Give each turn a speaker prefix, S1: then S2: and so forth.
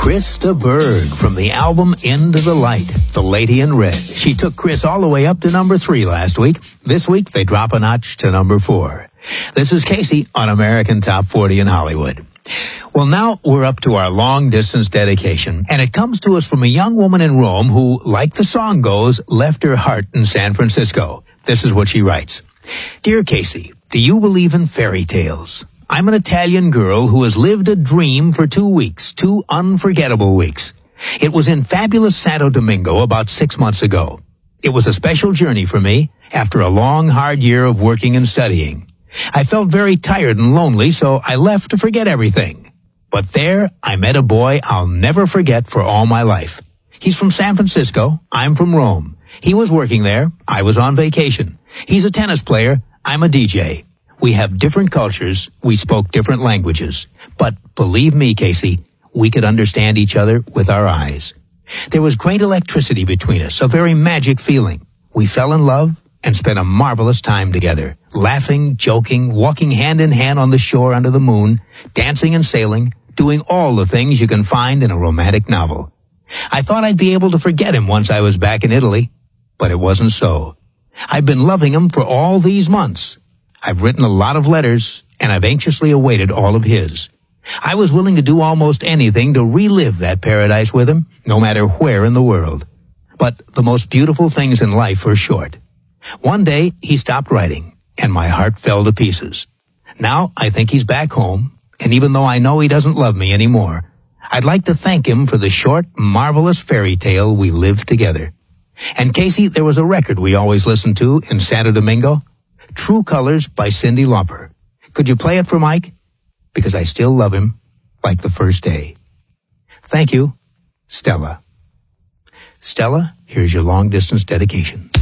S1: Krista Berg from the album Into the Light, The Lady in Red. She took Chris all the way up to number 3 last week. This week, they drop a notch to number 4. This is Casey on American Top 40 in Hollywood. Well, now we're up to our long-distance dedication, and it comes to us from a young woman in Rome who, like the song goes, left her heart in San Francisco. This is what she writes. Dear Casey, do you believe in fairy tales? I'm an Italian girl who has lived a dream for 2 weeks, 2 unforgettable weeks. It was in fabulous Santo Domingo about 6 months ago. It was a special journey for me after a long, hard year of working and studying. I felt very tired and lonely, so I left to forget everything. But there, I met a boy I'll never forget for all my life. He's from San Francisco. I'm from Rome. He was working there. I was on vacation. He's a tennis player. I'm a DJ. We have different cultures. We spoke different languages. But believe me, Casey, we could understand each other with our eyes. There was great electricity between us, a very magic feeling. We fell in love and spent a marvelous time together, laughing, joking, walking hand in hand on the shore under the moon, dancing and sailing, doing all the things you can find in a romantic novel. I thought I'd be able to forget him once I was back in Italy, but it wasn't so. I've been loving him for all these months. I've written a lot of letters, and I've anxiously awaited all of his. I was willing to do almost anything to relive that paradise with him, no matter where in the world. But the most beautiful things in life are short. One day, he stopped writing, and my heart fell to pieces. Now, I think he's back home, and even though I know he doesn't love me anymore, I'd like to thank him for the short, marvelous fairy tale we lived together. And Casey, there was a record we always listened to in Santo Domingo, True Colors by Cyndi Lauper. Could you play it for Mike? Because I still love him like the first day. Thank you, Stella. Stella, here's your long-distance dedication.